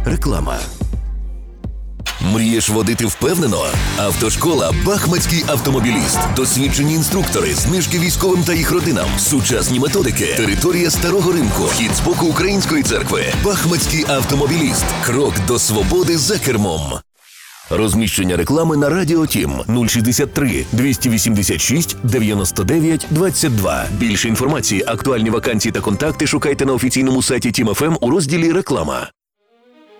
Реклама. Мрієш водити впевнено? Автошкола «Бахмацький автомобіліст». Досвідчені інструктори, знижки військовим та їх родинам, сучасні методики, територія Старого Ринку, вхід з боку Української церкви. «Бахмацький автомобіліст». Крок до свободи за кермом. Розміщення реклами на Радіо Тім 063 286 99 22. Більше інформації, актуальні вакансії та контакти шукайте на офіційному сайті Тім ФМ у розділі «Реклама».